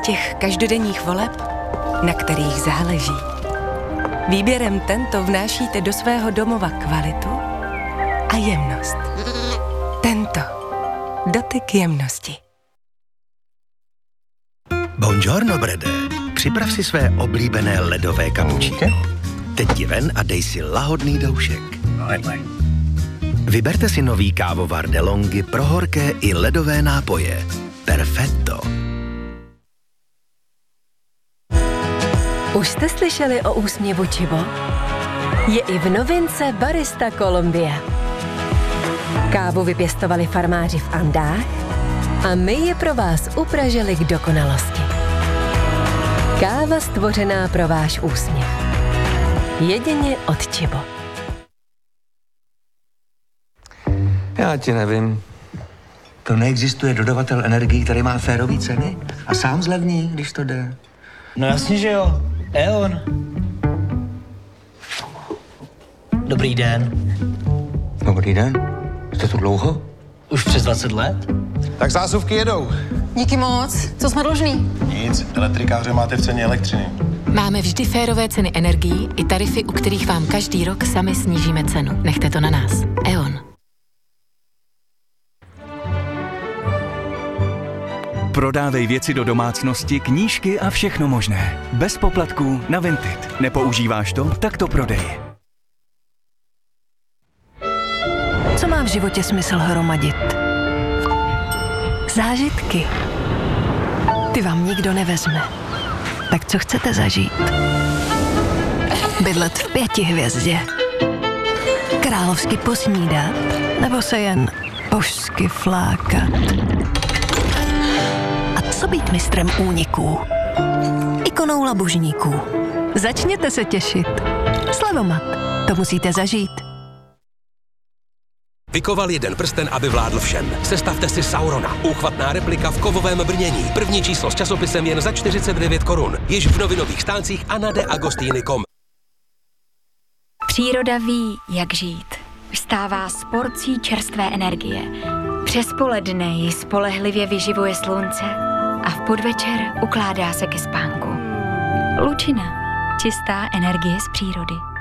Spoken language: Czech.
těch každodenních voleb, na kterých záleží. Výběrem Tento vnášíte do svého domova kvalitu a jemnost. Tento. Dotyk jemnosti. Buongiorno, Brede. Připrav si své oblíbené ledové kapučíno. Teď ti ven a dej si lahodný doušek. Vyberte si nový kávovar DeLonghi pro horké i ledové nápoje. Perfetto. Už jste slyšeli o úsměvu Chibo? Je i v novince Barista Colombia. Kávu vypěstovali farmáři v Andách a my je pro vás upražili k dokonalosti. Káva stvořená pro váš úsměv. Jedině od Chibo. Já ti nevím. To neexistuje dodavatel energií, který má férový ceny a sám zlevní, když to jde. No jasně, že jo. E.ON. Dobrý den. Dobrý den. Jste tu dlouho? Už přes 20 let? Tak zásuvky jedou. Díky moc. Co jsme dlužní? Nic, elektrikáře máte v ceně elektřiny. Máme vždy férové ceny energií i tarify, u kterých vám každý rok sami snížíme cenu. Nechte to na nás. E.ON. Prodávej věci do domácnosti, knížky a všechno možné. Bez poplatků na Vinted. Nepoužíváš to? Tak to prodej. Co má v životě smysl hromadit? Zážitky. Ty vám nikdo nevezme. Tak co chcete zažít? Bydlet v 5 hvězdě? Královsky posnídat? Nebo se jen božsky flákat? A co být mistrem úniků? Ikonou labužníků. Začněte se těšit. Slevomat. To musíte zažít. Vykoval jeden prsten, aby vládl všem. Sestavte si Saurona. Úchvatná replika v kovovém brnění. První číslo s časopisem jen za 49 korun. Již v novinových stáncích a na deagostiny.com. Příroda ví, jak žít. Vstává s porcí čerstvé energie. Přes poledne ji spolehlivě vyživuje slunce a v podvečer ukládá se ke spánku. Lučina. Čistá energie z přírody.